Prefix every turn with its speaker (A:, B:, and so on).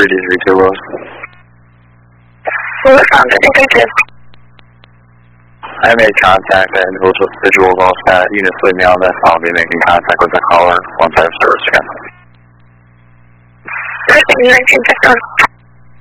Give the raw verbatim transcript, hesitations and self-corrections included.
A: three D three two was.
B: What found it? Thank you.
A: I made contact and individual visuals all set. Units leave me on this. I'll be making contact with the caller once I have service again.
B: nineteen fifty.